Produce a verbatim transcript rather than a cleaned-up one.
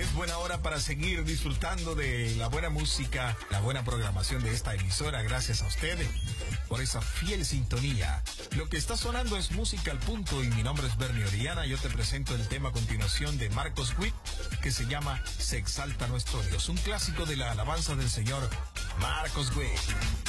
es buena hora para seguir disfrutando de la buena música, la buena programación de esta emisora. Gracias a ustedes por esa fiel sintonía. Lo que está sonando es Música al Punto y mi nombre es Bernie Orellana. Yo te presento el tema a continuación de Marcos Witt que se llama Se exalta nuestro Dios, un clásico de la alabanza del Señor Marcos Witt.